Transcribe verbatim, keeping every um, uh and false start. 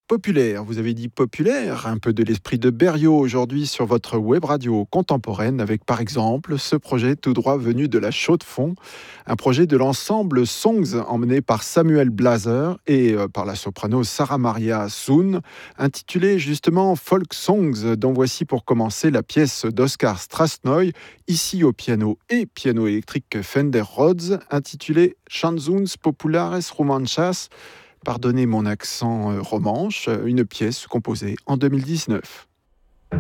Populaire, vous avez dit populaire, un peu de l'esprit de Berriot aujourd'hui sur votre web radio contemporaine avec par exemple ce projet tout droit venu de la Chaux-de-Fonds, un projet de l'ensemble Songs emmené par Samuel Blazer et euh, par la soprano Sarah Maria Soon, intitulé justement Folk Songs, dont voici pour commencer la pièce d'Oscar Strasnoy, ici au piano et piano électrique Fender Rhodes, intitulée Chanzuns Populares Romanchas. Pardonnez mon accent euh, romanche, une pièce composée en deux mille dix-neuf.